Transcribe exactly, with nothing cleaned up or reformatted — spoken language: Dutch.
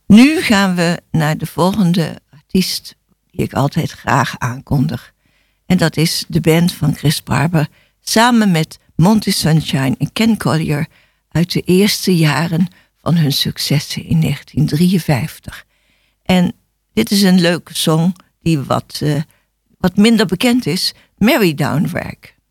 Nu gaan we naar de volgende artiest die ik altijd graag aankondig. En dat is de band van Chris Barber, samen met Monty Sunshine en Ken Collier uit de eerste jaren van hun successen in negentien drieënvijftig. En dit is een leuke song die wat, uh, wat minder bekend is, Mary Down Rag.